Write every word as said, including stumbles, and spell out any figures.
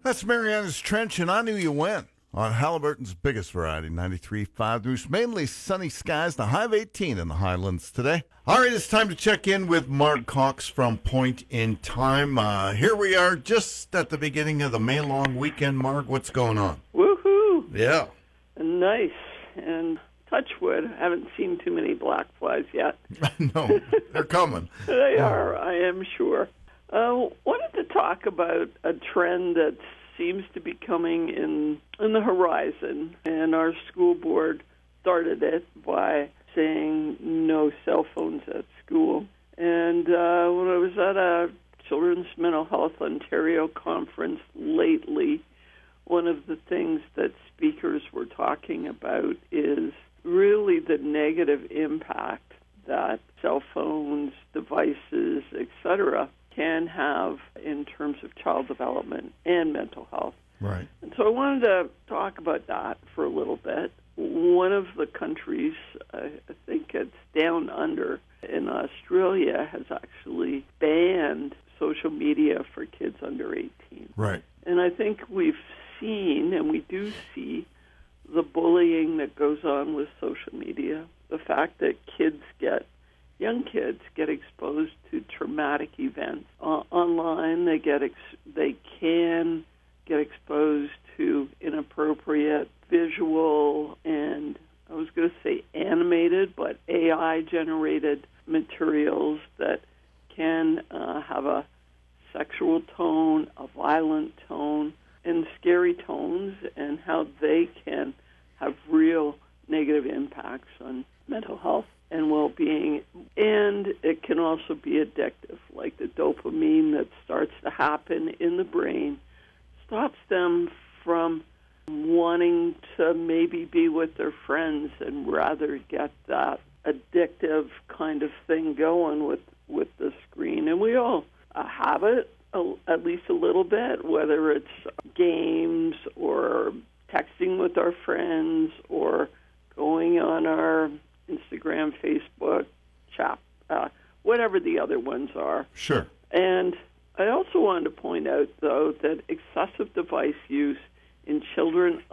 That's Mariana's Trench, and I Knew You When on Halliburton's biggest variety, ninety-three point five News. Mainly sunny skies, the high of eighteen in the Highlands today. All right, it's time to check in with Mark Cox from Point in Time. Uh, here we are just at the beginning of the May long weekend, Mark. What's going on? Woohoo! Yeah. Nice. And touch wood, I haven't seen too many black flies yet. No, they're coming. They are, I am sure. Uh, wanted to talk about a trend that seems to be coming in in the horizon, and our school board started it by saying no cell phones at school. And uh, when I was at a Children's Mental Health Ontario conference lately, one of the things that speakers were talking about is really the negative impact that cell phones, devices, et cetera, can have in terms of child development and mental health. Right. And so I wanted to talk about that for a little bit. One of the countries, I think it's down under in Australia, has actually banned social media for kids under eighteen. Right. And I think we've seen, and we do see, the bullying that goes on with social media, the fact that kids get young kids get exposed to traumatic events uh, online. They get ex- they can get exposed to inappropriate visual and I was going to say animated, but A I-generated materials that can uh, have a sexual tone, a violent tone, and scary tones, and how they can have real negative impacts on mental health and well-being. And it can also be addictive, like the dopamine that starts to happen in the brain stops them from wanting to maybe be with their friends and rather get that addictive kind of thing going with, with the screen. And we all uh, have it, uh, at least a little bit, whether it's games or texting with our friends or going on our Instagram, Facebook, chat, uh, whatever the other ones are. Sure. And I also wanted to point out, though, that excessive device use in children